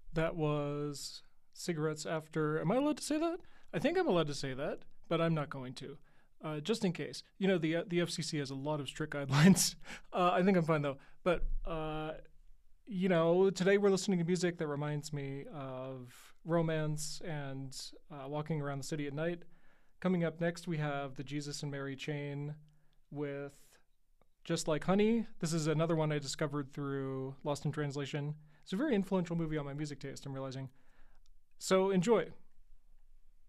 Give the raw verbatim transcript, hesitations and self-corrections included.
That was Cigarettes After. Am I allowed to say that? I think I'm allowed to say that, but I'm not going to. Uh, just in case. You know, the uh, the F C C has a lot of strict guidelines. Uh, I think I'm fine though. But uh, you know, today we're listening to music that reminds me of romance and uh, walking around the city at night. Coming up next, we have the Jesus and Mary Chain with Just Like Honey. This is another one I discovered through Lost in Translation. It's a very influential movie on my music taste, I'm realizing. So enjoy.